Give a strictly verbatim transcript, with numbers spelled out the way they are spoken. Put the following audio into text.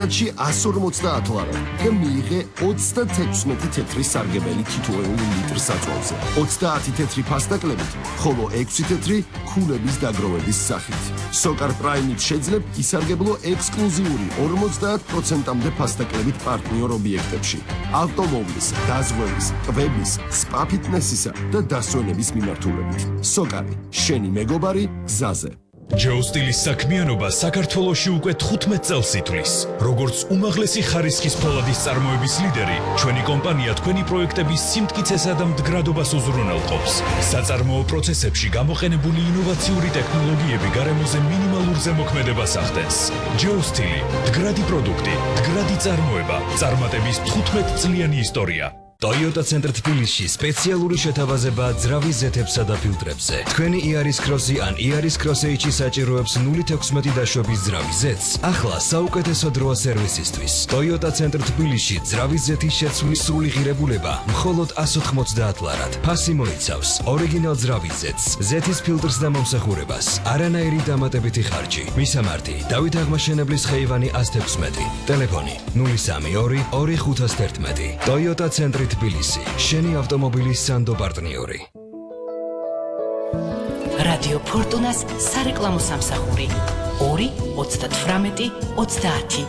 ში εκατს ორმოცდაათ ლარა და მიიღე ოცდათექვსმეტი თეთრი სარგებელი თითოეული ლიტր საწვავზე. ოცდაათი თეთრი ფასტაკლებით, ხოლო ექვსი თეთრი ქულების დაგროვების სახით. Sokar Prime-ით შეძლებ ისარგებლო ექსკლუზიური ორმოცდაათ პროცენტამდე ფასტაკლებით პარტნიორ ობიექტებში. ავტომობილის, დაზღვევის, კვების, სპა ფიტნესისა და დასვენების მიმართულებით. Sokar-ი, შენი მეგობარი გზაზე. ჯეოსტილის საქმიანობა საქართველოში უკვე თხუთმეტ წელს ითვლის. როგორც უმაღლესი ხარისხის ფოლადის წარმოების ლიდერი, ჩვენი კომპანია თქვენი პროექტების სიმტკიცესა და მდგრადობას უზრუნველყოფს. საწარმოო პროცესებში გამოყენებული ინოვაციური ტექნოლოგიები გარემოზე მინიმალურ ზემოქმედებას ახდენს. ჯეოსტილი, მდგრადი პროდუქტი, მდგრადი წარმოება, წარმატების თხუთმეტწლიანი ისტორია. Toyota Center თბილისში სპეციალური შეთავაზება ძრავის ზეთებსა და ფილტრებზე. თქვენი იარის კროსი ან იარის კროსეიჩი საჭიროებს ნული თექვსმეტი დაშვების ძრავის ზეთს. ახლა საუკეთესო დროა სერვისისთვის. Toyota Center თბილისში ძრავის ზეთის შეცვლის სრული ღირებულება მხოლოდ εκατს ოთხმოცდაათ ლარად. ფასი მოიცავს ორიგინალ ძრავის ზეთს, ზეთის ფილტრს და მომსახურებას. არანაირი დამატებითი ხარჯი. მისამართი: დავით აღმაშენებლის ხეივანი εκას თექვსმეტი. ტელეფონი ნული სამი ორი ორი ხუთას თერთმეტი. Toyota Center თბილისი, შენი ავტომობილის სანდო პარტნიორი. რადიო ფორტუნას სარეკლამო სამსახური ორი ოცდათვრამეტი ოცდაათი